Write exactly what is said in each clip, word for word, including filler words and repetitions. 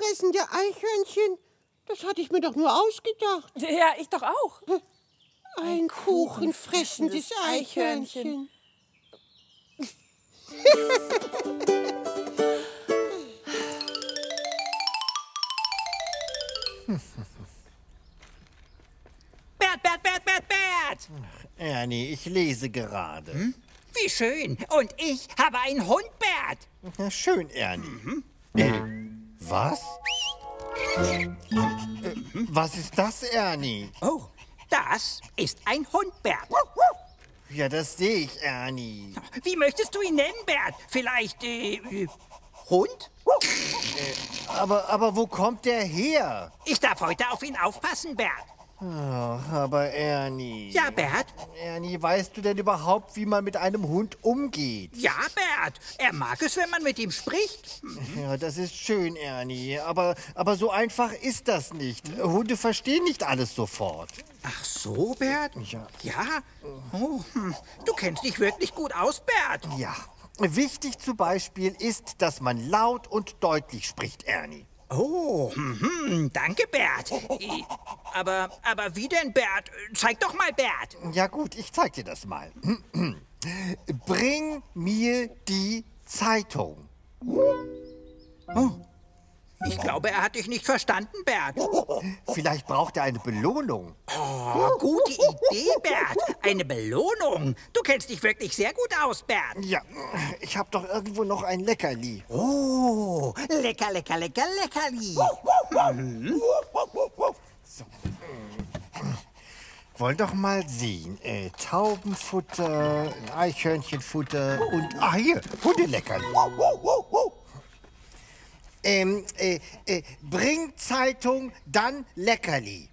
kuchenfressende Eichhörnchen? Das hatte ich mir doch nur ausgedacht. Ja, ich doch auch. Ein kuchenfressendes Eichhörnchen. Bert, Bert, Bert, Bert, Bert! Ernie, ich lese gerade. Hm? Wie schön. Und ich habe einen Hund, Bert. Na schön, Ernie. Mhm. Äh, was? Äh, was ist das, Ernie? Oh, das ist ein Hund, Bert. Ja, das sehe ich, Ernie. Wie möchtest du ihn nennen, Bert? Vielleicht, äh, äh Hund? Äh, aber, aber wo kommt der her? Ich darf heute auf ihn aufpassen, Bert. Oh, aber Ernie... Ja, Bert? Ernie, weißt du denn überhaupt, wie man mit einem Hund umgeht? Ja, Bert. Er mag es, wenn man mit ihm spricht. Mhm. Ja, das ist schön, Ernie. Aber, aber so einfach ist das nicht. Hunde verstehen nicht alles sofort. Ach so, Bert? Ja. Ja? Oh, hm. Du kennst dich wirklich gut aus, Bert. Ja. Wichtig zum Beispiel ist, dass man laut und deutlich spricht, Ernie. Oh, hm, danke, Bert. Aber, aber wie denn, Bert? Zeig doch mal, Bert. Ja gut, ich zeig dir das mal. Bring mir die Zeitung. Oh, ich glaube, er hat dich nicht verstanden, Bert. Vielleicht braucht er eine Belohnung. Oh, gute Idee, Bert. Eine Belohnung. Du kennst dich wirklich sehr gut aus, Bert. Ja, ich habe doch irgendwo noch ein Leckerli. Oh, lecker, lecker, lecker, leckerli. Mhm. So. Wollen doch mal sehen. Äh, Taubenfutter, Eichhörnchenfutter und... Ah, hier, Hundeleckerli. Ähm, äh, äh, bring Zeitung, dann Leckerli.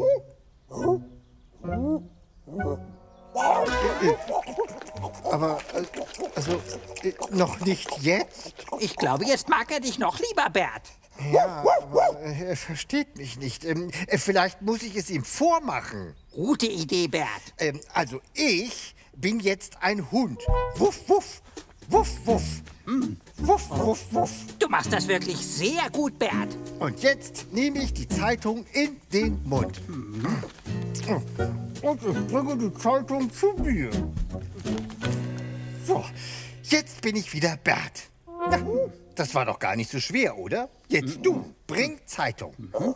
Aber, äh, also, äh, noch nicht jetzt? Ich glaube, jetzt mag er dich noch lieber, Bert. Ja, aber äh, er versteht mich nicht. Ähm, äh, vielleicht muss ich es ihm vormachen. Gute Idee, Bert. Ähm, also, ich bin jetzt ein Hund. Wuff, wuff, wuff, wuff. Mm. Wuff, wuff, wuff. Du machst das wirklich sehr gut, Bert. Und jetzt nehme ich die Zeitung in den Mund. Mhm. Und ich bringe die Zeitung zu mir. So, jetzt bin ich wieder Bert. Ja, das war doch gar nicht so schwer, oder? Jetzt du, bring Zeitung. Mhm.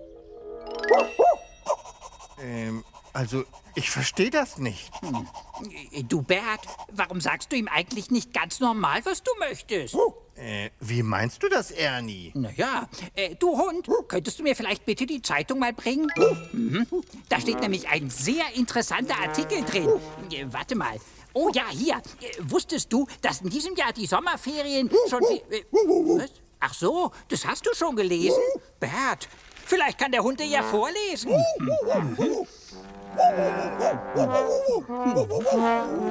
Ähm, also, ich verstehe das nicht. Hm. Du, Bert, warum sagst du ihm eigentlich nicht ganz normal, was du möchtest? Äh, wie meinst du das, Ernie? Naja, äh, du Hund, könntest du mir vielleicht bitte die Zeitung mal bringen? Mhm. Da steht nämlich ein sehr interessanter Artikel drin. Äh, warte mal. Oh ja, hier. Äh, wusstest du, dass in diesem Jahr die Sommerferien schon... Äh, was? Ach so, das hast du schon gelesen? Bert, vielleicht kann der Hund dir ja vorlesen. Mhm.